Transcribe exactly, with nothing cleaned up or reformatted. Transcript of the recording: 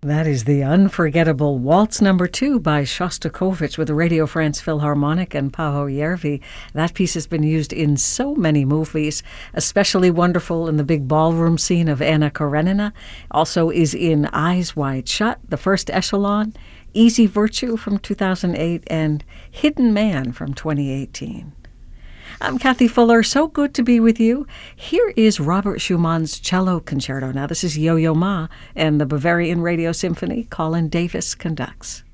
That is the unforgettable Waltz Number Two by Shostakovich with the Radio France Philharmonic and Paavo Järvi. That piece has been used in so many movies, especially wonderful in the big ballroom scene of Anna Karenina. Also is in Eyes Wide Shut, The First Echelon, Easy Virtue from two thousand eight, and Hidden Man from twenty eighteen. I'm Kathy Fuller. So good to be with you. Here is Robert Schumann's Cello Concerto. Now, this is Yo-Yo Ma and the Bavarian Radio Symphony. Colin Davis conducts.